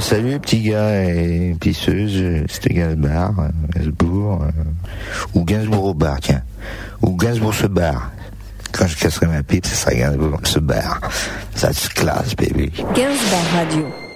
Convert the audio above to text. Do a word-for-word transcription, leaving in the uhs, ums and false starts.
salut, petit gars et pisseuse, c'était Gainsbourg, euh, Gainsbourg, euh, ou Gainsbourg au bar, tiens. Ou Gainsbourg se barre. Quand je casserai ma pipe, ce sera Gainsbourg se barre. Ça se classe, baby. Gainsbourg Radio.